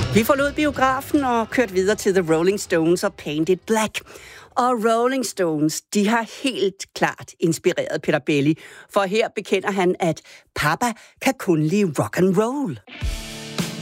Vi forlod biografen og kørte videre til The Rolling Stones og Paint It Black. Og Rolling Stones, de har helt klart inspireret Peter Belli, for her bekender han, at Papa kan kun lide rock and roll.